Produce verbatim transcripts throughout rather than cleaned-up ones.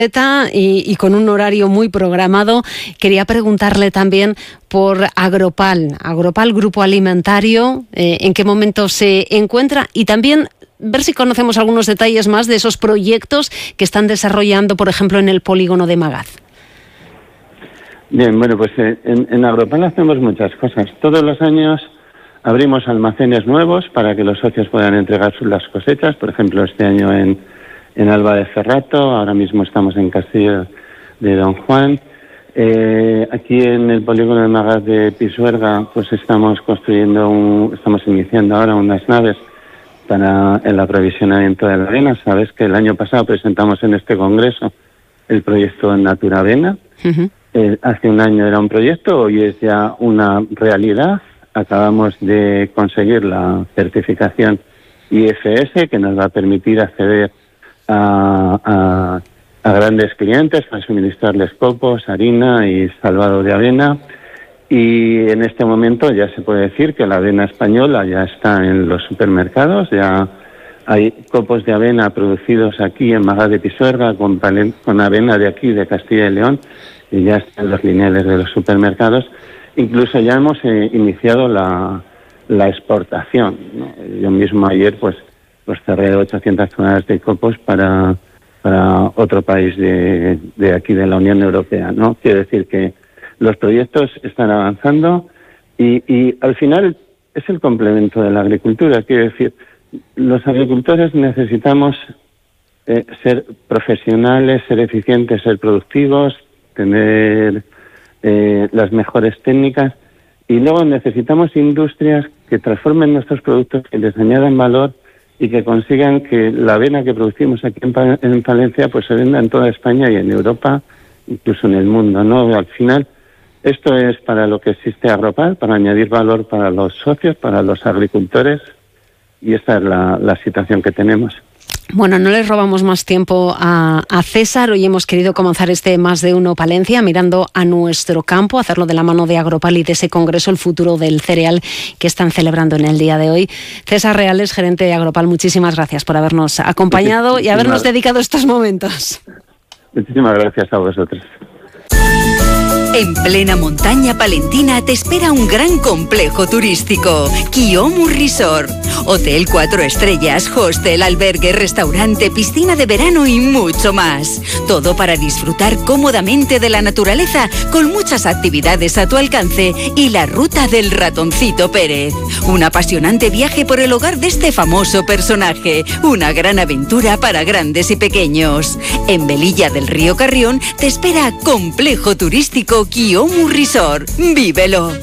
Y, y con un horario muy programado, quería preguntarle también por Agropal, Agropal Grupo Alimentario, eh, en qué momento se encuentra y también ver si conocemos algunos detalles más de esos proyectos que están desarrollando, por ejemplo, en el polígono de Magaz. Bien, bueno, pues eh, en, en Agropal hacemos muchas cosas. Todos los años abrimos almacenes nuevos para que los socios puedan entregar las cosechas, por ejemplo, este año en en Alba de Ferrato, ahora mismo estamos en Castillo de Don Juan. Eh, aquí en el polígono de Magaz de Pisuerga, pues estamos construyendo, un, estamos iniciando ahora unas naves para el aprovisionamiento de la avena. Sabes que el año pasado presentamos en este congreso el proyecto Natura Avena. Uh-huh. Eh, hace un año era un proyecto, hoy es ya una realidad. Acabamos de conseguir la certificación I F S que nos va a permitir acceder A, a, a grandes clientes para suministrarles copos, harina y salvado de avena. Y en este momento ya se puede decir que la avena española ya está en los supermercados, ya hay copos de avena producidos aquí en Magaz de Pisuerga con, con avena de aquí, de Castilla y León, y ya están en los lineales de los supermercados. Incluso ya hemos eh, iniciado la, la exportación, ¿no? Yo mismo ayer pues pues cerré ochocientas toneladas de copos para, para otro país de, de aquí de la Unión Europea, ¿no? Quiero decir que los proyectos están avanzando y, y al final es el complemento de la agricultura. Quiero decir, los agricultores necesitamos eh, ser profesionales, ser eficientes, ser productivos, tener eh, las mejores técnicas y luego necesitamos industrias que transformen nuestros productos, que les añadan valor y que consigan que la avena que producimos aquí en, en Palencia pues se venda en toda España y en Europa, incluso en el mundo, ¿no? Al final, esto es para lo que existe Agropal, para añadir valor para los socios, para los agricultores, y esta es la, la situación que tenemos. Bueno, no les robamos más tiempo a, a César. Hoy hemos querido comenzar este Más de Uno Palencia mirando a nuestro campo, hacerlo de la mano de Agropal y de ese congreso, el futuro del cereal, que están celebrando en el día de hoy. César Reales, gerente de Agropal, muchísimas gracias por habernos acompañado y habernos dedicado estos momentos. Muchísimas gracias a vosotros. En plena montaña palentina te espera un gran complejo turístico, Kiomu Resort. Hotel cuatro estrellas, hostel, albergue, restaurante, piscina de verano y mucho más. Todo para disfrutar cómodamente de la naturaleza con muchas actividades a tu alcance y la ruta del ratoncito Pérez. Un apasionante viaje por el hogar de este famoso personaje. Una gran aventura para grandes y pequeños. En Velilla del Río Carrión te espera complejo turístico Kiomu Resort. ¡Vívelo!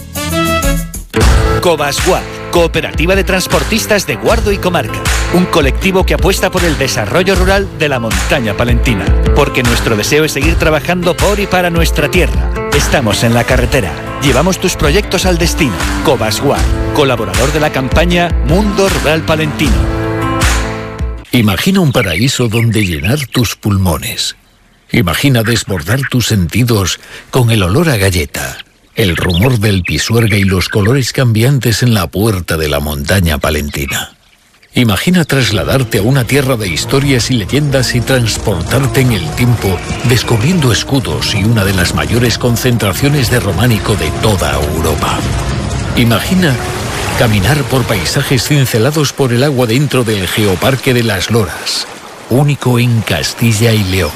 Cobasguard, Cooperativa de Transportistas de Guardo y Comarca. Un colectivo que apuesta por el desarrollo rural de la montaña palentina. Porque nuestro deseo es seguir trabajando por y para nuestra tierra. Estamos en la carretera. Llevamos tus proyectos al destino. Cobasguard, colaborador de la campaña Mundo Rural Palentino. Imagina un paraíso donde llenar tus pulmones. Imagina desbordar tus sentidos con el olor a galleta, el rumor del Pisuerga y los colores cambiantes en la puerta de la montaña palentina. Imagina trasladarte a una tierra de historias y leyendas y transportarte en el tiempo, descubriendo escudos y una de las mayores concentraciones de románico de toda Europa. Imagina caminar por paisajes cincelados por el agua dentro del Geoparque de las Loras, único en Castilla y León.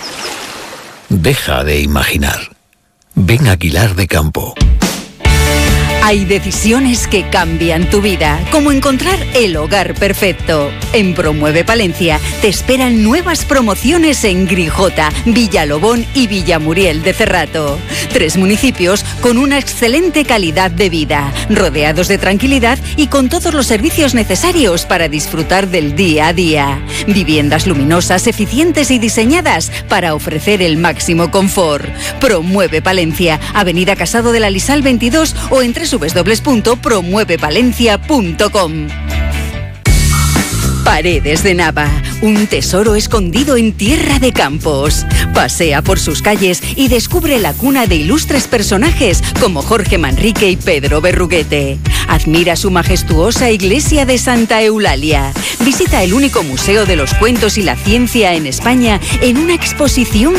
Deja de imaginar. Ven a Aguilar de Campo. Hay decisiones que cambian tu vida, como encontrar el hogar perfecto. En Promueve Palencia te esperan nuevas promociones en Grijota, Villalobón y Villamuriel de Cerrato. Tres municipios con una excelente calidad de vida, rodeados de tranquilidad y con todos los servicios necesarios para disfrutar del día a día. Viviendas luminosas, eficientes y diseñadas para ofrecer el máximo confort. Promueve Palencia, Avenida Casado de la Lisal veintidós o en w w w punto promueve palencia punto com. Paredes de Nava, un tesoro escondido en tierra de campos. Pasea por sus calles y descubre la cuna de ilustres personajes como Jorge Manrique y Pedro Berruguete. Admira su majestuosa iglesia de Santa Eulalia. Visita el único museo de los cuentos y la ciencia en España en una exposición